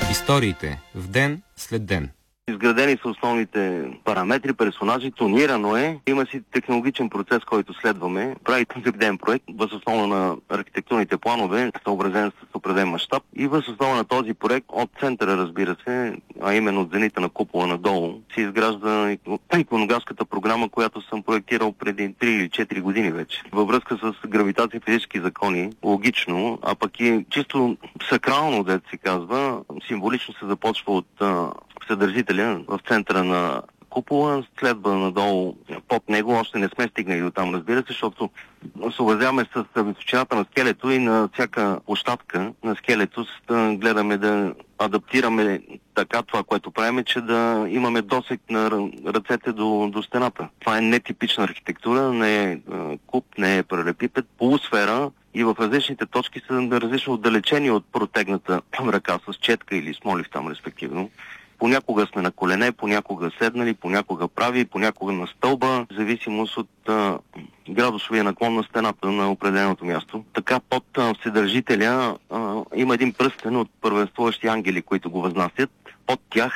Историите в ден след ден. Изградени са основните параметри, персонажи, тонирано е. Има си технологичен процес, който следваме. Прави концептен проект, въз основа на архитектурните планове, съобразен с определен мащаб. И въз основа на този проект, от центъра, разбира се, а именно от зенита на купола надолу, се изгражда иконографската програма, която съм проектирал преди 3 или 4 години вече. Във връзка с гравитация и физически закони, логично, а пък и чисто сакрално, дето се казва, символично се започва от Съдържителя в центъра на купола, следва надолу под него. Още не сме стигнали до там, разбира се, защото съобразяваме с височината на скелето и на всяка площадка на скелето, гледаме да адаптираме така това, което правим, че да имаме досег на ръцете до стената. Това е нетипична архитектура, не е куб, не е паралелепипед, полусфера, и в различните точки са различно отдалечени от протегната ръка с четка или смолив там респективно. Понякога сме на колене, понякога седнали, понякога прави, понякога на стълба, в зависимост от градусовия наклон на стената на определеното място. Така под Вседържителя има един пръстен от първенствуващи ангели, които го възнасят. Под тях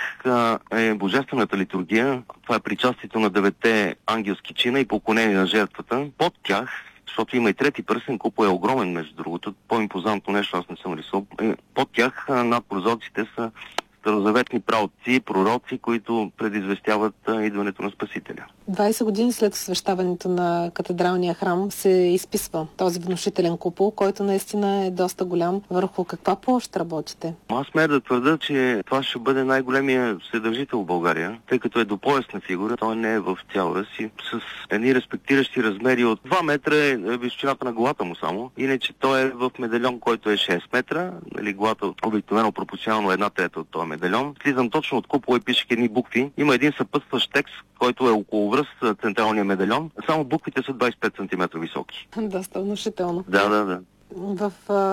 е божествената литургия. Това е причастието на 9 ангелски чина и поклонение на жертвата. Под тях, защото има и трети пръстен, купол е огромен, между другото, по-импозантно нещо аз не съм рисувал. Под тях над прозорците са старозаветни праотци, пророци, които предизвестяват идването на Спасителя. 20 години след освещаването на катедралния храм се изписва този внушителен купол, който наистина е доста голям. Върху каква площ работите? Аз смея да твърда, че това ще бъде най-големия вседържител в България, тъй като е допоясна фигура. Той не е в цялата си, с едни респектиращи размери от 2 метра е височината на главата му само. Иначе той е в медальон, който е 6 метра. Главата обикновено пропорционално 1/3 от този медальон. Слизам точно от купола и пишех едни букви. Има един съпътстващ текст, който е около връз централния медальон. Само буквите са 25 см високи. Доста внушително. Да. В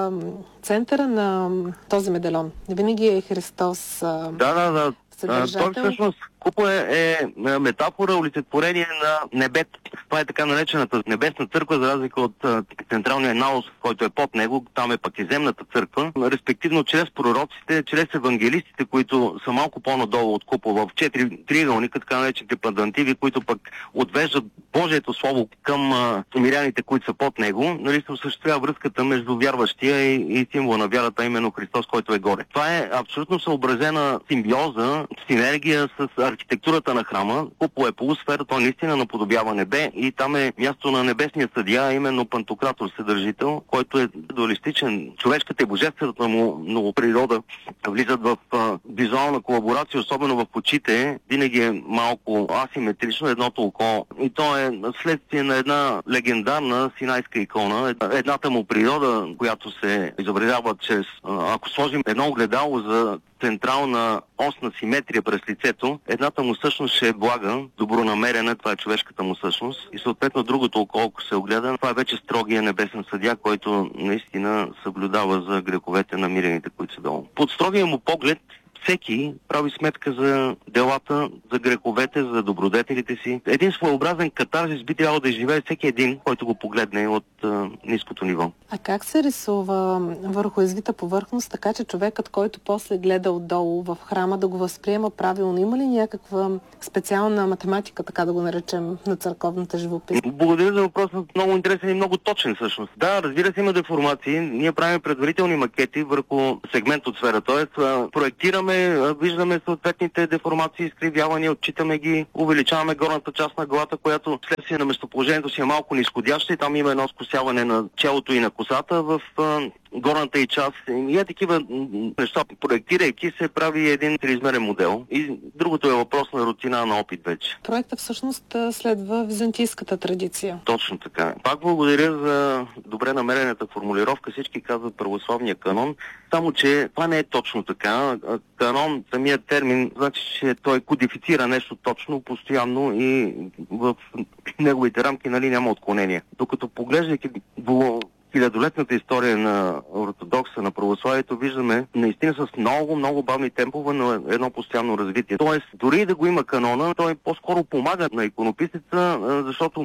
центъра на този медальон винаги е Христос. Да. Той всъщност купол е метафора, олицетворение на небето. Това е така наречената небесна църква, за разлика от централния наос, който е под него. Там е пък и земната църква. Респективно чрез пророците, чрез евангелистите, които са малко по-надолу от купола, в 4 триъгълника, така наречените падантиви, които пък отвеждат Божието Слово към миряните, които са под него. Нали, се осъществява връзката между вярващия и символа на вярата, именно Христос, който е горе. Това е абсолютно съобразена симбиоза, синергия с архитектурата на храма. Купол е полусфера, той наистина наподобява небе и там е място на небесния съдия, именно Пантократор, Вседържител, който е дуалистичен. Човешката и божествената му природа влизат в визуална колаборация, особено в очите. Винаги е малко асиметрично едното око. И то е следствие на една легендарна синайска икона. Едната му природа, която се изобразява чрез, ако сложим едно огледало за централна осна симетрия през лицето, едната му същност ще е блага, добронамерена, това е човешката му същност, и съответно другото око, ако се огледа, това е вече строгия небесен съдия, който наистина съблюдава за греховете на мирените, които са долу. Под строгия му поглед всеки прави сметка за делата, за греховете, за добродетелите си. Един своеобразен катарзис би трябвало да изживее всеки един, който го погледне от ниското ниво. А как се рисува върху извита повърхност, така че човекът, който после гледа отдолу в храма, да го възприема правилно? Има ли някаква специална математика, така да го наречем, на църковната живопис? Благодаря за въпроса. Много интересен и много точен всъщност. Да, разбира се, има деформации. Ние правим предварителни макети върху сегмент от сфера. Тоест, проектираме, виждаме съответните деформации, изкривявания, отчитаме ги, увеличаваме горната част на главата, която следствие на местоположението си е малко нисходяща и там има едно скосяване на челото и на косата в горната и част. И такива неща, проектирайки, се прави един триизмерен модел. И другото е въпрос на рутина, на опит вече. Проектът всъщност следва византийската традиция. Точно така. Пак благодаря за добре намерената формулировка. Всички казват православния канон. Само, че това не е точно така. Канон, самият термин, значи, че той кодифицира нещо точно, постоянно и в неговите рамки, нали, няма отклонения. Докато поглеждайки хилядолетната история на ортодокса, на православието, виждаме наистина с много бавни темпове на едно постоянно развитие. Тоест, дори да го има канона, той по-скоро помага на иконописеца, защото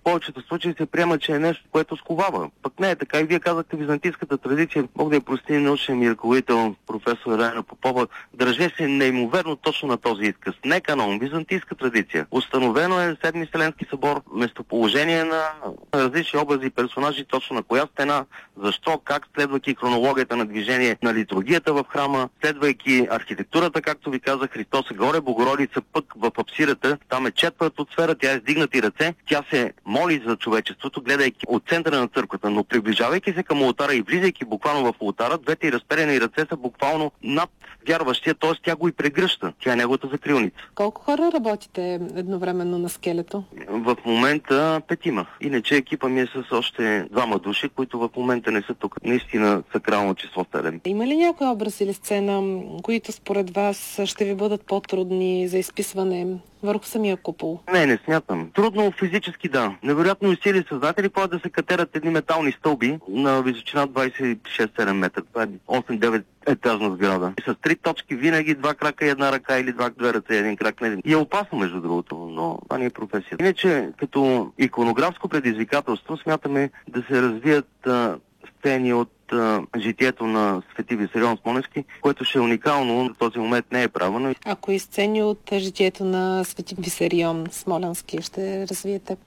повечето случаи се приема, че е нещо, което сковава. Пък не е така. И вие казахте, византийската традиция, Бог да я прости, научен ми ръководител, професор Елена Попова, държи се неимоверно точно на този изказ. Не канон, византийска традиция. Установено е Седми Вселенски събор, местоположение на различни образи и персонажи, точно на коя стена, защо, как, следвайки хронологията на движение на литургията в храма, следвайки архитектурата, както ви казах, Христос е горе, Богородица пък в апсидата, там е четвърта от сфера, тя е с дигнати ръце, тя се моли за човечеството, гледайки от центъра на църквата, но приближавайки се към олтара и влизайки буквално в олтара, двете й разперени ръце са буквално над вярващия, т.е. тя го и прегръща. Тя е неговата закрилница. Колко хора работите едновременно на скелето? В момента 5. Иначе екипа ми е с още 2 души, които в момента не са тук. Наистина сакрално число 7. Има ли някой образ или сцена, които според вас ще ви бъдат по-трудни за изписване върху самия купол? Не смятам. Трудно физически да. Невероятно усилие създатели могат да се катерат едни метални стълби на височина 26-7 метра. Това е 8-9 етажна сграда. И с 3 точки винаги 2 крака и 1 ръка или 2 ръце и 1 крак. И е опасно, между другото, но това не е професия. Иначе, като иконографско предизвикателство, смятаме да се развият сцени от житието на свети Висарион Смолянски, което ще е уникално, в този момент не е правено. Ако и сцени от житието на свети Висарион Смолянски ще развиете?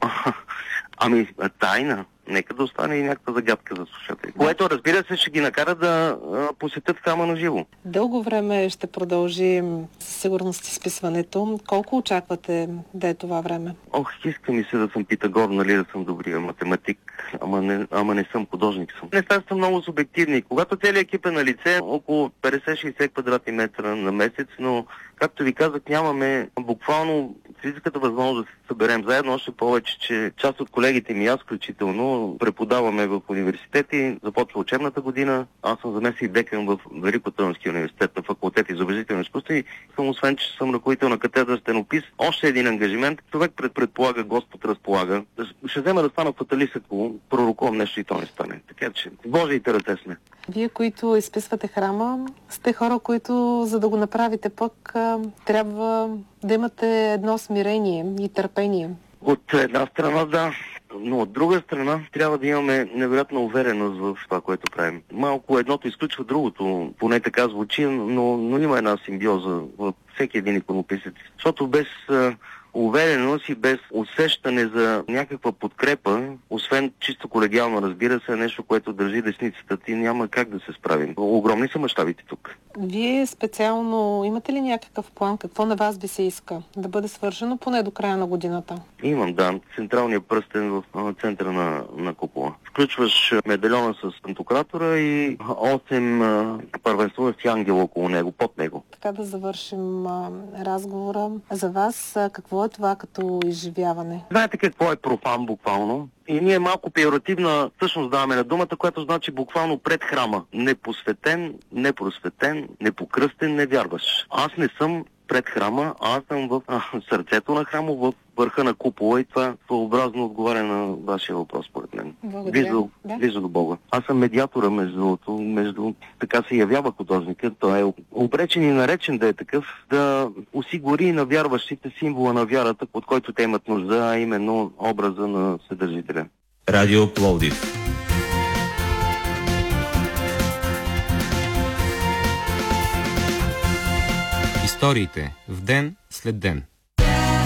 Ами, тайна. Нека да остане и някаква загадка за слушатели. Което, разбира се, ще ги накара да посетят храма на живо. Дълго време ще продължи със сигурност изписването. Колко очаквате да е това време? Иска ми се да съм Питагор, нали, да съм добрия математик, ама не съм художник. Нещата са много субективни. Когато целият екип е на лице, около 50-60 квадратни метра на месец, но, както ви казах, нямаме буквално физическата възможност да се съберем заедно, още повече, че част от колегите ми, аз включително, преподаваме в университети, започва учебната година. Аз съм заместник декан в Великотърновския университет на факултет изобразително изкуство и съм, освен че съм ръководител на катедра стенопис, още един ангажимент. Човек предполага, Господ разполага. Ще взема да стана фаталист, ако пророкувам нещо и то не стане. Така че, Божиите ръце сме. Вие, които изписвате храма, сте хора, които, за да го направите пък, трябва да имате едно смирение и търпение. От една страна, да. Но от друга страна трябва да имаме невероятна увереност в това, което правим. Малко едното изключва другото, поне така звучи, но има една симбиоза във всеки един иконописец. Защото без увереност и без усещане за някаква подкрепа, освен чисто колегиално, разбира се, нещо, което държи десницата ти, няма как да се справим. Огромни са мащабите тук. Вие специално имате ли някакъв план? Какво на вас ви се иска да бъде свършено поне до края на годината? Имам, да. Централният пръстен в центъра на купола. Включваш медальона с пантократора и 8 първенствуващи ангела около него, под него. Така да завършим разговора. За вас какво е това като изживяване? Знаете какво е профан буквално? И ние малко пеоративна всъщност даваме на думата, която значи буквално пред храма. Непосветен, непросветен, непокръстен, невярващ. Аз не съм пред храма, аз съм в сърцето на храма, в върха на купола и това своеобразно отговаря на вашия въпрос, според мен. Близо до Бога. Аз съм медиатора между така се явява художника. Той е обречен и наречен да е такъв, да осигури на вярващите символа на вярата, от който те имат нужда, а именно образа на Вседържителя. Радио Пловдив. Историите в ден след ден.